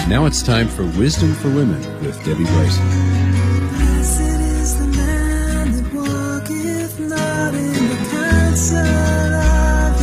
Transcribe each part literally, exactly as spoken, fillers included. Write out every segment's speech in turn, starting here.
Now it's time for Wisdom for Women with Debbie Bryson. Blessed is the man that walketh not in the counsel of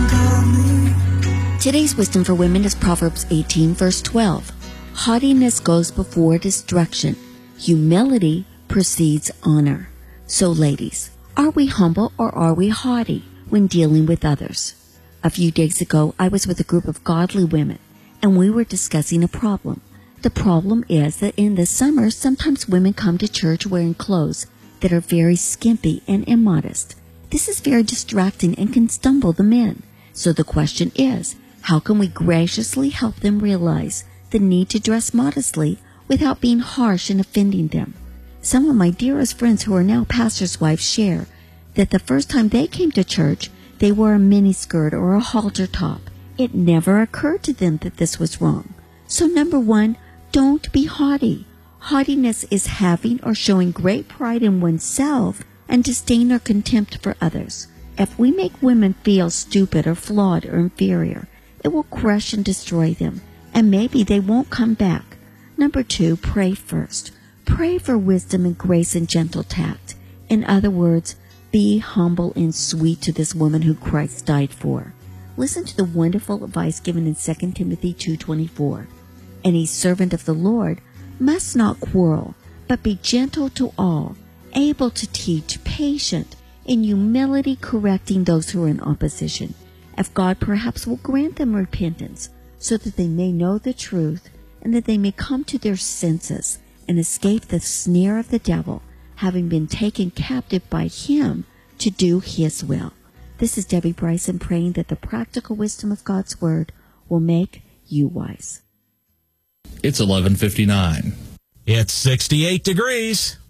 the ungodly. Today's Wisdom for Women is Proverbs eighteen, verse twelve. Haughtiness goes before destruction. Humility precedes honor. So, ladies, are we humble or are we haughty when dealing with others? A few days ago, I was with a group of godly women, and we were discussing a problem. The problem is that in the summer, sometimes women come to church wearing clothes that are very skimpy and immodest. This is very distracting and can stumble the men. So the question is, how can we graciously help them realize the need to dress modestly without being harsh and offending them? Some of my dearest friends who are now pastors' wives share that the first time they came to church, they wore a miniskirt or a halter top. It never occurred to them that this was wrong. So number one, don't be haughty. Haughtiness is having or showing great pride in oneself and disdain or contempt for others. If we make women feel stupid or flawed or inferior, it will crush and destroy them, and maybe they won't come back. Number two, pray first. Pray for wisdom and grace and gentle tact. In other words, be humble and sweet to this woman who Christ died for. Listen to the wonderful advice given in Second Timothy two twenty-four. Any servant of the Lord must not quarrel, but be gentle to all, able to teach, patient, in humility correcting those who are in opposition. If God perhaps will grant them repentance, so that they may know the truth, and that they may come to their senses and escape the snare of the devil, having been taken captive by him to do his will. This is Debbie Bryson praying that the practical wisdom of God's Word will make you wise. It's eleven fifty-nine. It's sixty-eight degrees.